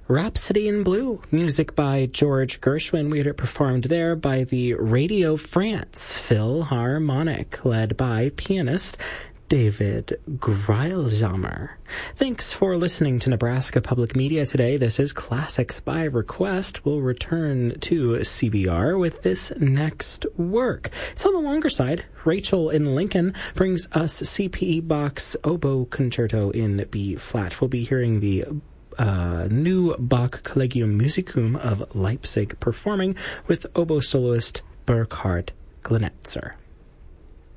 Rhapsody in Blue, music by George Gershwin. We had it performed there by the Radio France Philharmonic, led by pianist David Greilsamer. Thanks for listening to Nebraska Public Media today. This is Classics by Request. We'll return to CBR with this next work. It's on the longer side. Rachel in Lincoln brings us CPE Bach's Oboe Concerto in B flat. We'll be hearing the new Bach Collegium Musicum of Leipzig performing with oboe soloist Burkhard Glanetzer.